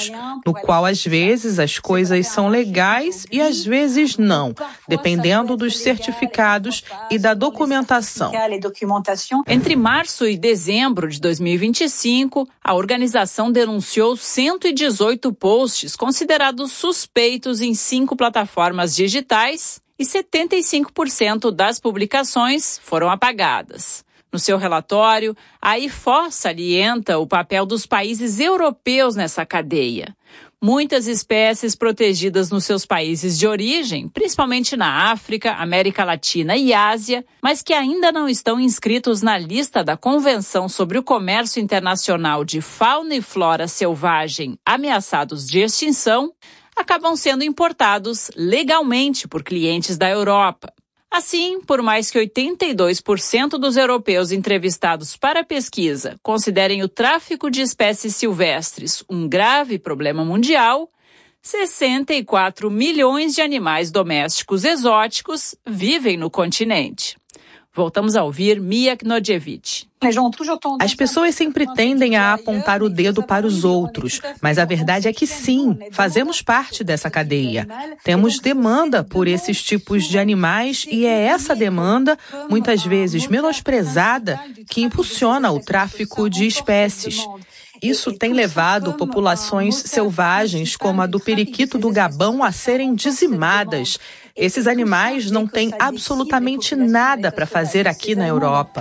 país, no qual às vezes as coisas são legais e às vezes não, dependendo dos certificados e da documentação. Entre março e dezembro de 2025, a organização denunciou 118 posts considerados suspeitos em 5 plataformas digitais e 75% das publicações foram apagadas. No seu relatório, a IFO salienta o papel dos países europeus nessa cadeia. Muitas espécies protegidas nos seus países de origem, principalmente na África, América Latina e Ásia, mas que ainda não estão inscritos na lista da Convenção sobre o Comércio Internacional de Fauna e Flora Selvagem ameaçados de extinção, acabam sendo importados legalmente por clientes da Europa. Assim, por mais que 82% dos europeus entrevistados para a pesquisa considerem o tráfico de espécies silvestres um grave problema mundial, 64 milhões de animais domésticos exóticos vivem no continente. Voltamos a ouvir Mia Knodjevic. As pessoas sempre tendem a apontar o dedo para os outros, mas a verdade é que sim, fazemos parte dessa cadeia. Temos demanda por esses tipos de animais e é essa demanda, muitas vezes menosprezada, que impulsiona o tráfico de espécies. Isso tem levado populações selvagens, como a do periquito do Gabão, a serem dizimadas. Esses animais não têm absolutamente nada para fazer aqui na Europa.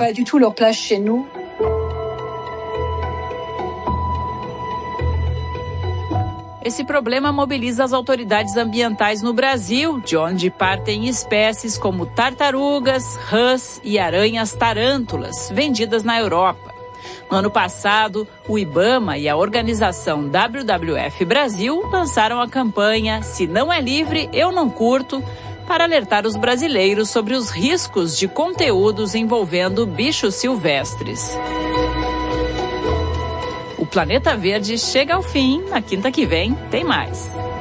Esse problema mobiliza as autoridades ambientais no Brasil, de onde partem espécies como tartarugas, rãs e aranhas tarântulas, vendidas na Europa. No ano passado, o IBAMA e a organização WWF Brasil lançaram a campanha Se Não É Livre, Eu Não Curto, para alertar os brasileiros sobre os riscos de conteúdos envolvendo bichos silvestres. O Planeta Verde chega ao fim. Na quinta que vem tem mais.